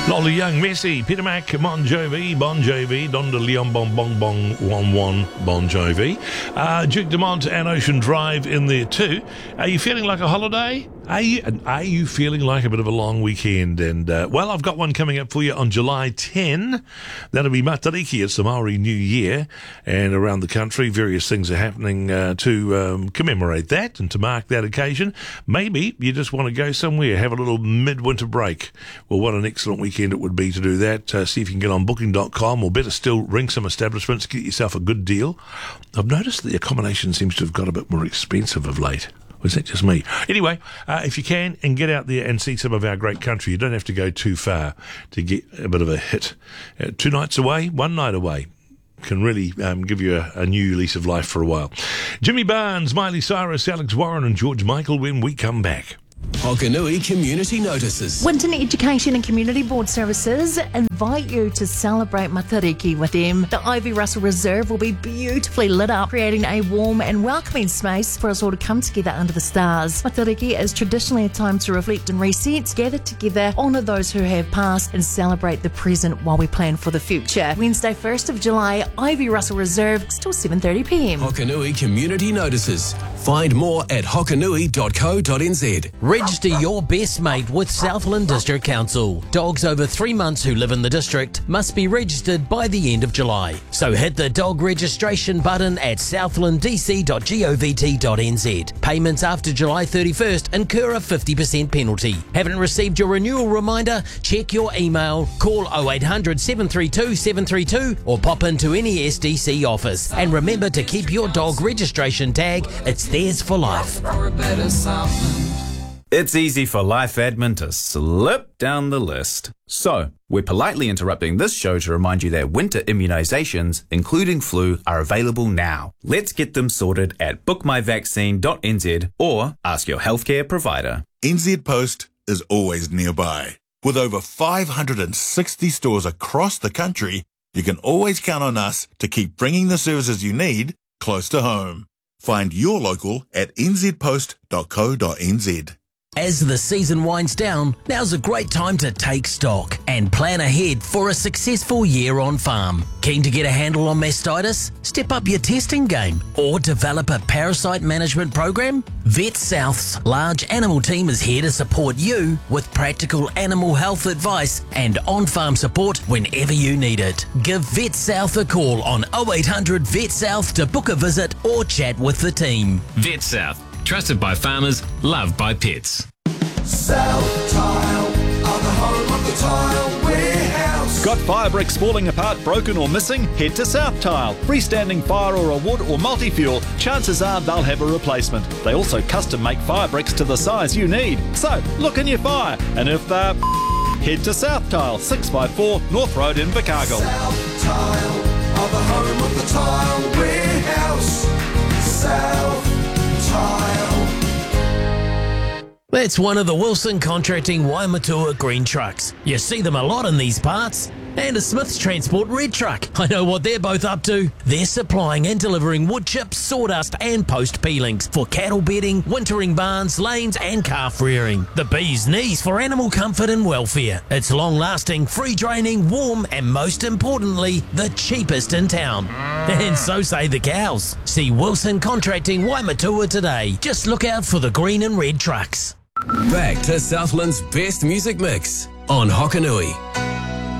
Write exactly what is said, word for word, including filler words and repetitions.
Lolly Young, Messi, Peter Mac, Bon Jovi, Bon Jovi, Don de Leon, Bon Bon Bon, Wan Wan, Bon Jovi, uh, Duke Dumont and Ocean Drive in there too. Are you feeling like a holiday? Are you, are you feeling like a bit of a long weekend? And, uh, well, I've got one coming up for you on July tenth. That'll be Matariki. It's the Maori New Year. And around the country, various things are happening uh, to um, commemorate that and to mark that occasion. Maybe you just want to go somewhere, have a little midwinter break. Well, what an excellent weekend it would be to do that. Uh, see if you can get on booking dot com, or better still, ring some establishments, get yourself a good deal. I've noticed that the accommodation seems to have got a bit more expensive of late. Was that just me? Anyway, uh, if you can, and get out there and see some of our great country. You don't have to go too far to get a bit of a hit. Uh, two nights away, one night away can really um, give you a, a new lease of life for a while. Jimmy Barnes, Miley Cyrus, Alex Warren and George Michael when we come back. Hokanui Community Notices. Winton Education and Community Board Services invite you to celebrate Matariki with them. The Ivy Russell Reserve will be beautifully lit up, creating a warm and welcoming space for us all to come together under the stars. Matariki is traditionally a time to reflect and reset, gather together, honour those who have passed and celebrate the present while we plan for the future. Wednesday first of July, Ivy Russell Reserve till seven thirty p m. Hokanui Community Notices. Find more at hokanui dot co dot n z. Register your best mate with Southland District Council. Dogs over three months who live in the district must be registered by the end of July. So hit the dog registration button at southland d c dot govt dot n z. Payments after July thirty-first incur a fifty percent penalty. Haven't received your renewal reminder? Check your email, call oh eight hundred, seven three two, seven three two or pop into any S D C office. And remember to keep your dog registration tag. It's theirs for life. It's easy for Life Admin to slip down the list. So, we're politely interrupting this show to remind you that winter immunisations, including flu, are available now. Let's get them sorted at book my vaccine dot n z or ask your healthcare provider. N Z Post is always nearby. With over five hundred sixty stores across the country, you can always count on us to keep bringing the services you need close to home. Find your local at n z post dot co dot n z. As the season winds down, now's a great time to take stock and plan ahead for a successful year on farm. Keen to get a handle on mastitis? Step up your testing game or develop a parasite management program? Vet South's large animal team is here to support you with practical animal health advice and on-farm support whenever you need it. Give Vet South a call on oh eight hundred vet south to book a visit or chat with the team. Vet South. Trusted by farmers, loved by pets. South Tile are the home of the tile warehouse. Got fire bricks falling apart, broken or missing? Head to South Tile. Freestanding fire or a wood or multi-fuel, chances are they'll have a replacement. They also custom make fire bricks to the size you need. So, look in your fire, and if they're head to South Tile, six five four North Road in Invercargill. South Tile are the home of the tile warehouse. South Tile. That's one of the Wilson Contracting Waimatua green trucks. You see them a lot in these parts. And a Smith's Transport red truck. I know what they're both up to. They're supplying and delivering wood chips, sawdust and post peelings for cattle bedding, wintering barns, lanes and calf rearing. The bee's knees for animal comfort and welfare. It's long lasting, free draining, warm and most importantly, the cheapest in town. And so say the cows. See Wilson Contracting Waimatua today. Just look out for the green and red trucks. Back to Southland's best music mix on Hokanui.